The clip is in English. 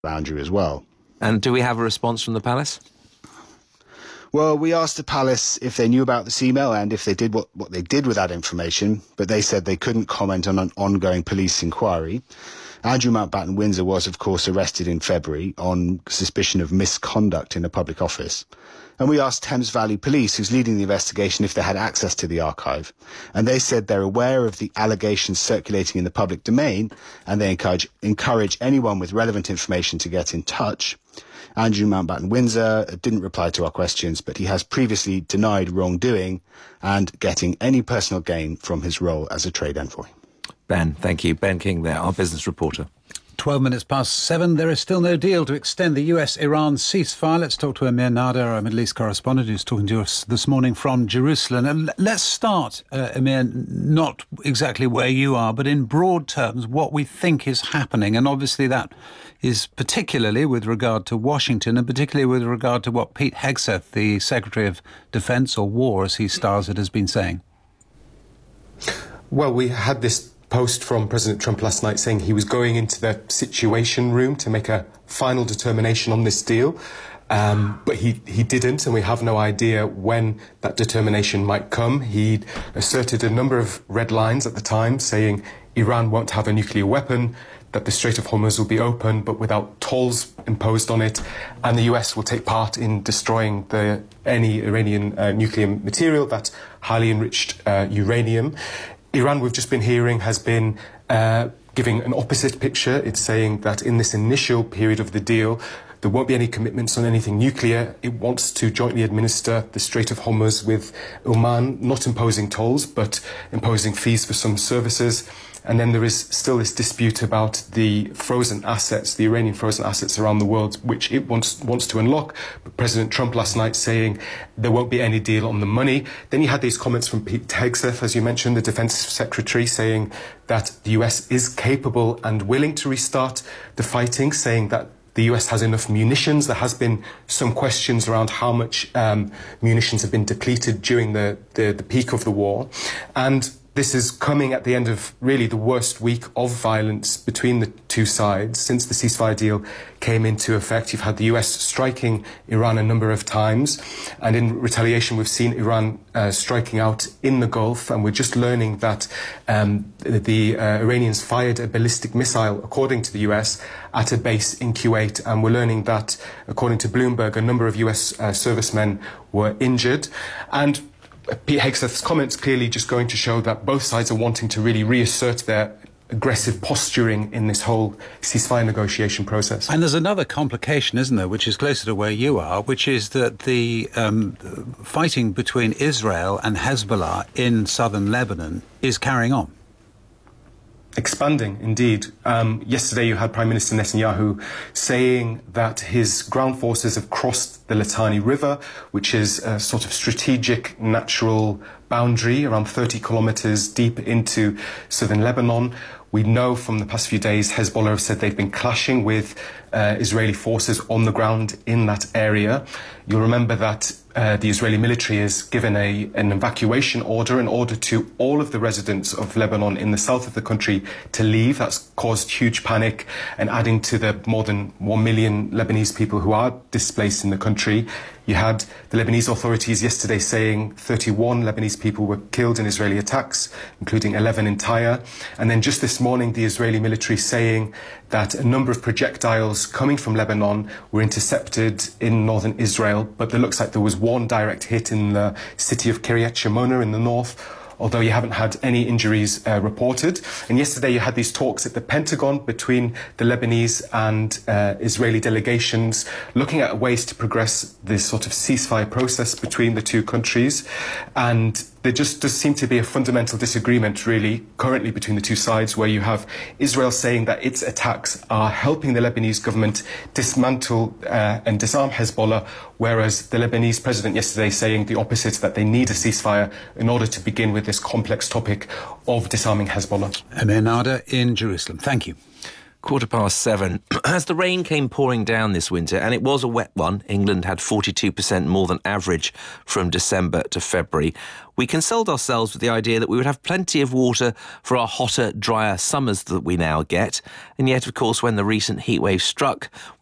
Andrew, as well. And do we have a response from the palace? Well, we asked the palace if they knew about this email and if they did what they did with that information, but they said they couldn't comment on an ongoing police inquiry. Andrew Mountbatten Windsor was, of course, arrested in February on suspicion of misconduct in a public office. And we asked Thames Valley Police, who's leading the investigation, if they had access to the archive. And they said they're aware of the allegations circulating in the public domain, and they encourage anyone with relevant information to get in touch. Andrew Mountbatten Windsor didn't reply to our questions, but he has previously denied wrongdoing and getting any personal gain from his role as a trade envoy. Ben, thank you. Ben King there, our business reporter. 12 minutes past 7. There is still no deal to extend the US-Iran ceasefire. Let's talk to Amir Nader, our Middle East correspondent, who's talking to us this morning from Jerusalem. And let's start, Amir, not exactly where you are, but in broad terms, what we think is happening. And obviously that is particularly with regard to Washington and particularly with regard to what Pete Hegseth, the Secretary of Defense or War, as he styles it, has been saying. Well, we had this post from President Trump last night saying he was going into the Situation Room to make a final determination on this deal. But he didn't, and we have no idea when that determination might come. He asserted a number of red lines at the time, saying Iran won't have a nuclear weapon, that the Strait of Hormuz will be open, but without tolls imposed on it, and the US will take part in destroying any Iranian nuclear material, that's highly enriched uranium. Iran, we've just been hearing, has been giving an opposite picture. It's saying that in this initial period of the deal, there won't be any commitments on anything nuclear. It wants to jointly administer the Strait of Hormuz with Oman, not imposing tolls, but imposing fees for some services. And then there is still this dispute about the frozen assets, the Iranian frozen assets around the world, which it wants to unlock. But President Trump last night saying there won't be any deal on the money. Then you had these comments from Pete Hegseth, as you mentioned, the Defense Secretary, saying that the US is capable and willing to restart the fighting, saying that the US has enough munitions. There has been some questions around how much munitions have been depleted during the peak of the war. And this is coming at the end of really the worst week of violence between the two sides. Since the ceasefire deal came into effect, you've had the US striking Iran a number of times. And in retaliation, we've seen Iran striking out in the Gulf. And we're just learning that the Iranians fired a ballistic missile, according to the US, at a base in Kuwait. And we're learning that, according to Bloomberg, a number of US servicemen were injured. And Pete Hegseth's comments clearly just going to show that both sides are wanting to really reassert their aggressive posturing in this whole ceasefire negotiation process. And there's another complication, isn't there, which is closer to where you are, which is that the fighting between Israel and Hezbollah in southern Lebanon is carrying on. Expanding, indeed. Yesterday you had Prime Minister Netanyahu saying that his ground forces have crossed the Litani River, which is a sort of strategic natural boundary around 30 kilometers deep into southern Lebanon. We know from the past few days Hezbollah have said they've been clashing with Israeli forces on the ground in that area. You'll remember that the Israeli military has given an evacuation order in order to all of the residents of Lebanon in the south of the country to leave. That's caused huge panic and adding to the more than 1 million Lebanese people who are displaced in the country. You had the Lebanese authorities yesterday saying 31 Lebanese people were killed in Israeli attacks, including 11 in Tyre. And then just this morning, the Israeli military saying that a number of projectiles coming from Lebanon were intercepted in northern Israel, but it looks like there was one direct hit in the city of Kiryat Shimona in the north, although you haven't had any injuries reported. And yesterday you had these talks at the Pentagon between the Lebanese and Israeli delegations looking at ways to progress this sort of ceasefire process between the two countries. And there just does seem to be a fundamental disagreement, really, currently between the two sides, where you have Israel saying that its attacks are helping the Lebanese government dismantle and disarm Hezbollah, whereas the Lebanese president yesterday saying the opposite, that they need a ceasefire in order to begin with this complex topic of disarming Hezbollah. Amir Nader in Jerusalem. Thank you. 7:15. As the rain came pouring down this winter, and it was a wet one, England had 42% more than average from December to February, we consoled ourselves with the idea that we would have plenty of water for our hotter, drier summers that we now get. And yet, of course, when the recent heatwave struck,